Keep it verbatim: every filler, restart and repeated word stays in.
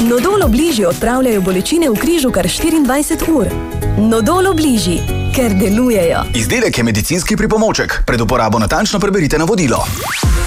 Nodol Obliži odpravljajo bolečine v križu kar štiriindvajset ur. Nodol Obliži, ker delujejo. Izdelek je medicinski pripomoček. Pred uporabo natančno preberite navodilo.